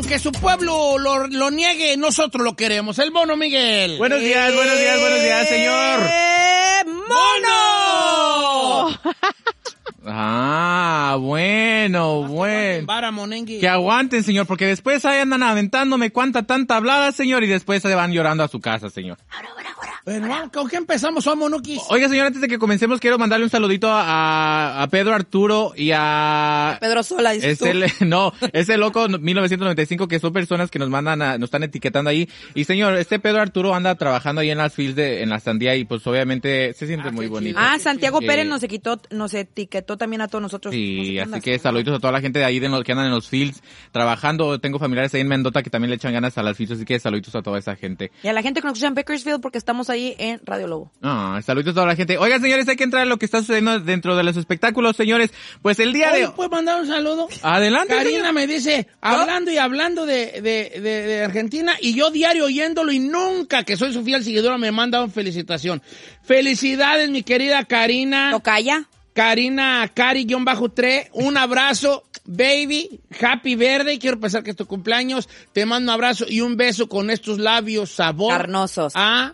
aunque su pueblo lo niegue, nosotros lo queremos. El Mono Miguel. Buenos días, señor. ¡Mono! Bueno. Vara, monengue. Que aguanten, señor, porque después ahí andan aventándome tanta hablada, señor, y después se van llorando a su casa, señor. Bueno, ¿con qué empezamos, Monuquis? Oiga, señor, antes de que comencemos, quiero mandarle un saludito a Pedro Arturo y a... Pedro Sola, dices tú. Ese loco 1995, que son personas que nos están etiquetando ahí. Y señor, Pedro Arturo anda trabajando ahí en las fields en la sandía y pues obviamente se siente muy bonito. Santiago Pérez nos etiquetó también a todos nosotros. Sí, así que saluditos a toda la gente de ahí que andan en los fields trabajando. Tengo familiares ahí en Mendota que también le echan ganas a las fields, así que saluditos a toda esa gente. Y a la gente que nos escucha en Bakersfield porque estamos ahí en Radio Lobo. Saluditos a toda la gente. Oigan, señores, hay que entrar a lo que está sucediendo dentro de los espectáculos, señores. Pues el día de... ¿Puedes mandar un saludo? Adelante, Karina señor. me dice, hablando de Argentina, y yo diario oyéndolo y nunca, que soy su fiel seguidora, me manda una felicitación. Felicidades, mi querida Karina. ¿Tocaya? Karina, Cari-3, un abrazo, baby, happy birthday, quiero pensar que es tu cumpleaños, te mando un abrazo y un beso con estos labios sabor. Carnosos.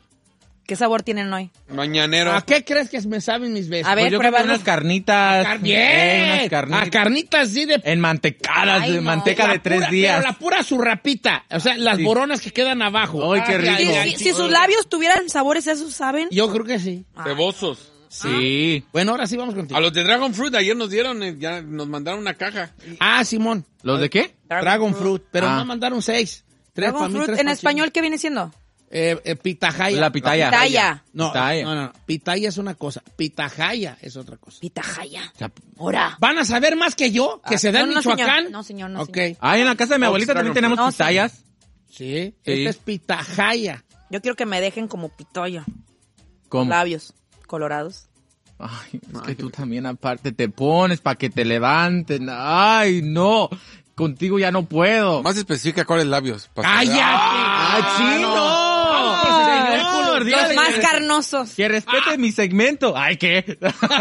¿Qué sabor tienen hoy? Mañanero. ¿A qué crees que me saben mis besos? A ver, Pues yo creo que pruébalo. unas carnitas. Bien, unas carnitas. a carnitas sí de... Enmantecadas, Ay, de no. manteca de 3 días. Pero la pura zurrapita, o sea, las boronas que quedan abajo. Ay, qué rico. Si sus labios tuvieran sabores esos, ¿saben? Yo creo que sí. Cebosos. Sí. Bueno, ahora sí vamos contigo. A los de Dragon Fruit ayer nos dieron, ya nos mandaron una caja. Simón. ¿Los de qué? Dragon Fruit, pero no mandaron 6. 3 Dragon para mí, Fruit, 3 ¿en para español qué viene siendo? Pitahaya. La pitaya. Pitaya. No, Pitaya. no. Pitaya es una cosa. Pitahaya es otra cosa. Pitahaya. O sea, Ahora. ¿Van a saber más que yo? ¿Que se da en no, Michoacán? señor. No, señor, no, Ok. señor. en la casa de mi abuelita también tenemos No, pitayas. Sí, esta es Pitahaya. Yo quiero que me dejen como pitoya. ¿Cómo? Labios colorados. Ay, es que tú también aparte te pones para que te levanten. Ay, no. Contigo ya no puedo. Más específica, ¿cuáles labios? ¡Cállate! ¡Ay, chino! Señor, Los más carnosos. Que respete mi segmento. Ay, ¿qué?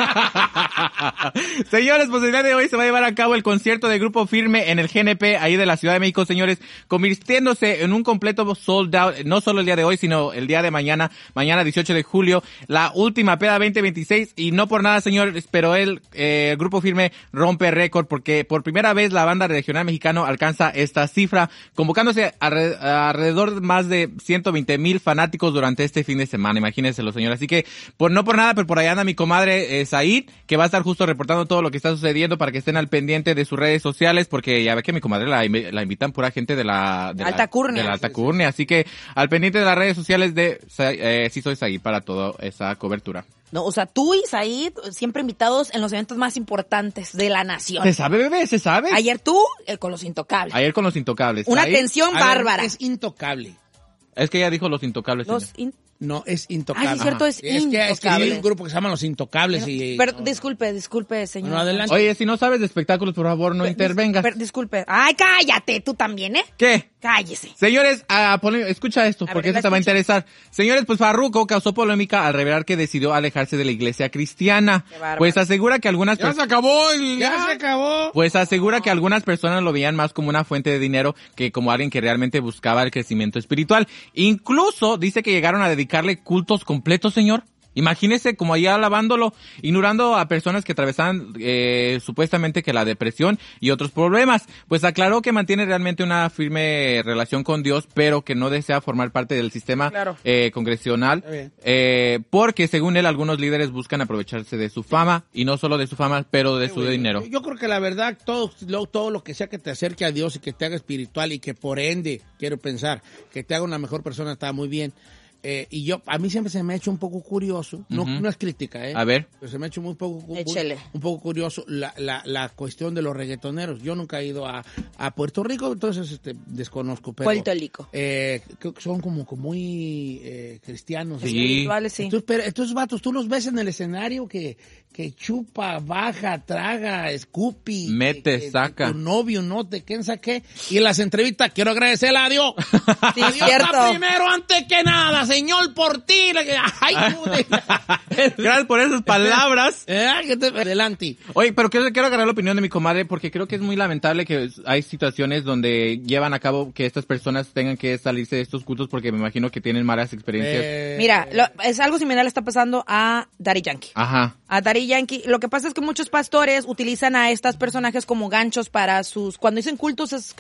Señores, pues el día de hoy se va a llevar a cabo el concierto de Grupo Firme en el GNP, ahí de la Ciudad de México, señores, convirtiéndose en un completo sold out, no solo el día de hoy, sino el día de mañana 18 de julio, la última peda 2026, y no por nada, señores, pero el Grupo Firme rompe récord, porque por primera vez la banda regional mexicano alcanza esta cifra, convocándose alrededor de más de 120,000 fanáticos durante este fin de semana, imagínenselo, señor. Así que, no por nada, pero por allá anda mi comadre Said, que va a estar justo reportando todo lo que está sucediendo para que estén al pendiente de sus redes sociales, porque ya ve que mi comadre la invitan pura gente de la Altakurnia. De la Altakurnia, así que al pendiente de las redes sociales de Sí Soy Said para toda esa cobertura. No, o sea, tú y Said siempre invitados en los eventos más importantes de la nación. ¿Se sabe, bebé? ¿Se sabe? Ayer tú, con los intocables. Ayer con los intocables. Una Said, atención bárbara. Es intocable. es que ella dijo los intocables. señor. No, es intocable. Ay, sí, es cierto, es que hay intocable. un grupo que se llama Los Intocables y... Pero, disculpe, señor. Bueno, adelante. Oye, si no sabes de espectáculos, por favor, no intervengas. Disculpe. Ay, cállate, tú también, ¿eh? ¿Qué? Cállese. Señores, escucha esto, A porque ver, esto te va a escucho. interesar. Señores, pues Farruko causó polémica al revelar que decidió alejarse de la iglesia cristiana. Qué bárbaro. Pues asegura que algunas Ya se acabó ¡Ya se acabó! Pues asegura que algunas personas lo veían más como una fuente de dinero que como alguien que realmente buscaba el crecimiento espiritual. Incluso dice que llegaron a dedicarle cultos completos, señor. Imagínese como allá alabándolo, ignorando a personas que atravesaban supuestamente que la depresión y otros problemas. Pues aclaró que mantiene realmente una firme relación con Dios, pero que no desea formar parte del sistema Claro. congresional, porque según él algunos líderes buscan aprovecharse de su fama, y no solo de su fama, pero de su dinero. Yo creo que la verdad, todo lo que sea que te acerque a Dios y que te haga espiritual y que por ende, quiero pensar, que te haga una mejor persona, está muy bien. Y a mí siempre se me ha hecho un poco curioso, no es crítica, A ver. pero se me ha hecho un poco curioso la cuestión de los reggaetoneros. Yo nunca he ido a Puerto Rico, entonces desconozco, pero Puerto Rico. creo que son como muy cristianos. Sí. Espirituales, sí. Entonces, pero estos vatos, tú los ves en el escenario que chupa, baja, traga, escupi. Mete, saca. Tu novio, no te quién saqué. Y en las entrevistas quiero agradecerle a Dios. Sí, Dios cierto. está primero antes que nada, Señor, por ti. Ay, Gracias por esas palabras. Adelante. Oye, pero quiero agarrar la opinión de mi comadre porque creo que es muy lamentable que hay situaciones donde llevan a cabo que estas personas tengan que salirse de estos cultos porque me imagino que tienen malas experiencias. Mira, es algo similar le está pasando a Daddy Yankee. Ajá. A Daddy Yankee. Lo que pasa es que muchos pastores utilizan a estos personajes como ganchos para sus... Cuando dicen cultos es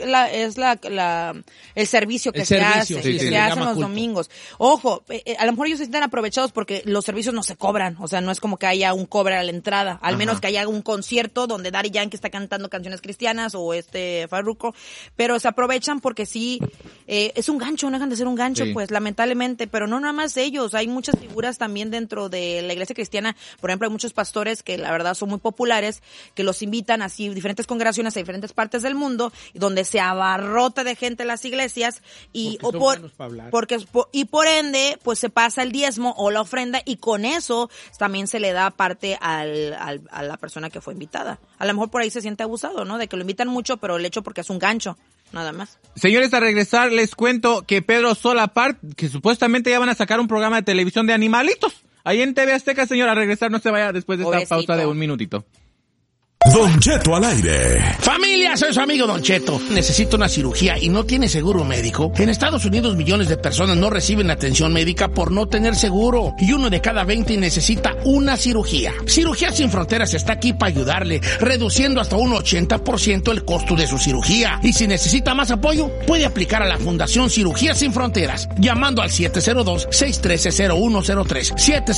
el servicio que se hace los domingos. Ojo, a lo mejor ellos se sienten aprovechados porque los servicios no se cobran. O sea, no es como que haya un cobre a la entrada. Al menos que haya un concierto donde Daddy Yankee está cantando canciones cristianas o Farruko. Pero se aprovechan porque sí, es un gancho, no dejan de ser un gancho, pues lamentablemente. Pero no nada más ellos. Hay muchas figuras también dentro de la iglesia cristiana. Por ejemplo, hay muchos pastores que la verdad son muy populares, que los invitan así diferentes congregaciones a diferentes partes del mundo, donde se abarrota de gente en las iglesias y por ende pues se pasa el diezmo o la ofrenda y con eso también se le da parte a la persona que fue invitada. A lo mejor por ahí se siente abusado, ¿no? De que lo invitan mucho, pero el hecho porque es un gancho. Nada más. Señores, a regresar les cuento que Pedro Solapart, que supuestamente ya van a sacar un programa de televisión de animalitos. Ahí en TV Azteca, señor, a regresar, no se vaya después de esta pausa de un minutito. Don Cheto al aire. Familia, soy su amigo Don Cheto. Necesito una cirugía y no tiene seguro médico. En Estados Unidos millones de personas no reciben atención médica por no tener seguro. Y 1 de cada 20 necesita una cirugía. Cirugía Sin Fronteras está aquí para ayudarle, reduciendo hasta un 80% el costo de su cirugía. Y si necesita más apoyo, puede aplicar a la Fundación Cirugía Sin Fronteras, llamando al 702-613-0103.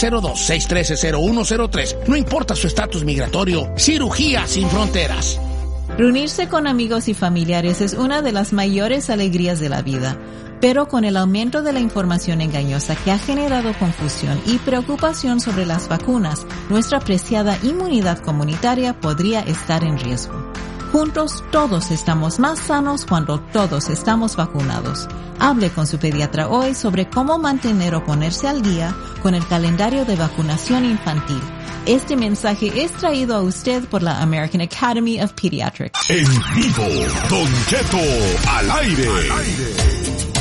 702-613-0103. No importa su estatus migratorio. Cirugía Sin Fronteras. Reunirse con amigos y familiares es una de las mayores alegrías de la vida, pero con el aumento de la información engañosa que ha generado confusión y preocupación sobre las vacunas, nuestra preciada inmunidad comunitaria podría estar en riesgo. Juntos todos estamos más sanos cuando todos estamos vacunados. Hable con su pediatra hoy sobre cómo mantener o ponerse al día con el calendario de vacunación infantil. Este mensaje es traído a usted por la American Academy of Pediatrics. En vivo, Don Cheto al aire.